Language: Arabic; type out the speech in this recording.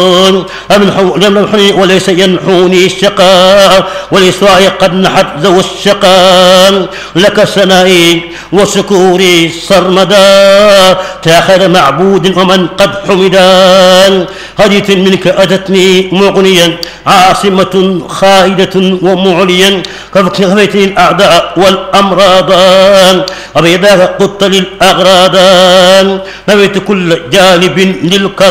يمنحني وليس ينحوني الشقاء، ولإسواعي قد نحت ذو الشقاء. لك ثنائي وشكوري سرمدا، تاخر معبود ومن قد حمدا. هدية منك أتتني مغنيا، عاصمة خالدة ومعليا، كفيت الأعداء والأمراض، أبيضاك قلت للأغراض، نويت كل جانب للكرم.